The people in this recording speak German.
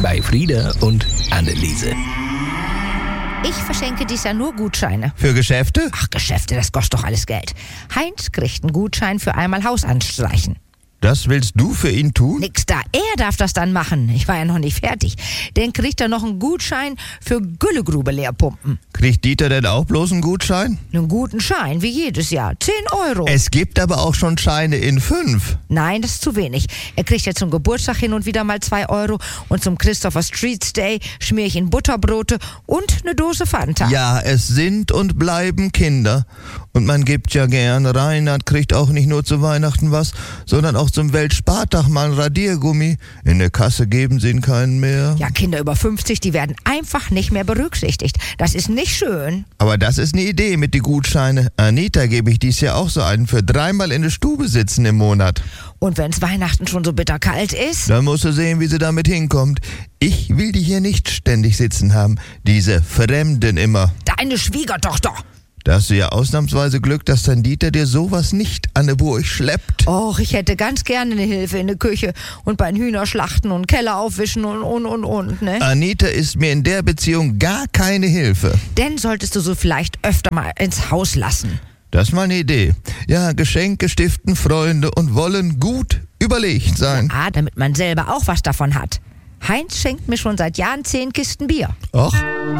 bei Frieda und Anneliese. Ich verschenke dies Jahr nur Gutscheine. Für Geschäfte? Ach, Geschäfte, das kostet doch alles Geld. Heinz kriegt einen Gutschein für einmal Haus anstreichen. Das willst du für ihn tun? Nix da, er darf das dann machen. Ich war ja noch nicht fertig. Dann kriegt er noch einen Gutschein für Güllegrube leerpumpen. Kriegt Dieter denn auch bloß einen Gutschein? Einen guten Schein, wie jedes Jahr. 10 Euro. Es gibt aber auch schon Scheine in 5. Nein, das ist zu wenig. Er kriegt ja zum Geburtstag hin und wieder mal 2 Euro und zum Christopher Street Day schmier ich ihn Butterbrote und eine Dose Fanta. Ja, es sind und bleiben Kinder. Und man gibt ja gern. Reinhard kriegt auch nicht nur zu Weihnachten was, sondern auch zum Weltspartag mal ein Radiergummi. In der Kasse geben sie ihn keinen mehr. Ja, Kinder über 50, die werden einfach nicht mehr berücksichtigt. Das ist nicht schön. Aber das ist eine Idee mit die Gutscheine. Anita gebe ich dies Jahr auch so einen für 3-mal in der Stube sitzen im Monat. Und wenn's Weihnachten schon so bitterkalt ist? Dann musst du sehen, wie sie damit hinkommt. Ich will die hier nicht ständig sitzen haben. Diese Fremden immer. Deine Schwiegertochter. Da hast du ja ausnahmsweise Glück, dass dein Dieter dir sowas nicht an die Burg schleppt. Och, ich hätte ganz gerne eine Hilfe in der Küche und beim Hühnerschlachten und Keller aufwischen und, ne? Anita ist mir in der Beziehung gar keine Hilfe. Denn solltest du so vielleicht öfter mal ins Haus lassen. Das ist mal eine Idee. Ja, Geschenke stiften Freunde und wollen gut überlegt sein. Ah, damit man selber auch was davon hat. Heinz schenkt mir schon seit Jahren 10 Kisten Bier. Och.